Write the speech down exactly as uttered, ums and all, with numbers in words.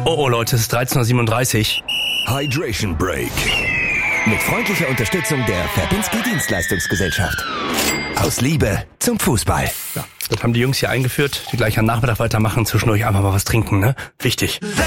Oh, oh Leute, es ist dreizehn Uhr siebenunddreißig. Hydration Break. Mit freundlicher Unterstützung der Verbinski Dienstleistungsgesellschaft. Aus Liebe zum Fußball. Ja, das haben die Jungs hier eingeführt, die gleich am Nachmittag weitermachen, zwischendurch einfach mal was trinken, ne? Wichtig.